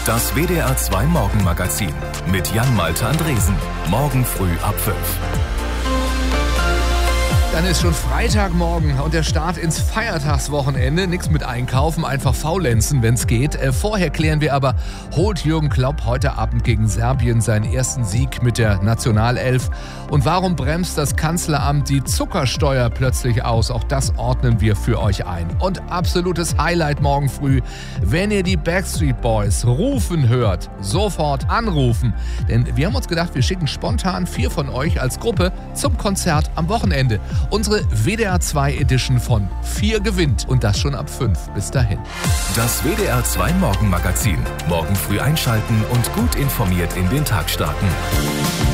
Das WDR 2 Morgenmagazin mit Jan-Malte Andresen. Morgen früh ab 5. Dann ist schon Freitagmorgen und der Start ins Feiertagswochenende. Nichts mit einkaufen, einfach faulenzen, wenn's geht. Vorher klären wir aber, holt Jürgen Klopp heute Abend gegen Serbien seinen ersten Sieg mit der Nationalelf? Und warum bremst das Kanzleramt die Zuckersteuer plötzlich aus? Auch das ordnen wir für euch ein. Und absolutes Highlight morgen früh, wenn ihr die Backstreet Boys rufen hört, sofort anrufen. Denn wir haben uns gedacht, wir schicken spontan 4 von euch als Gruppe zum Konzert am Wochenende. Unsere WDR 2 Edition von 4 gewinnt und das schon ab 5. Bis dahin. Das WDR 2 Morgenmagazin. Morgen früh einschalten und gut informiert in den Tag starten.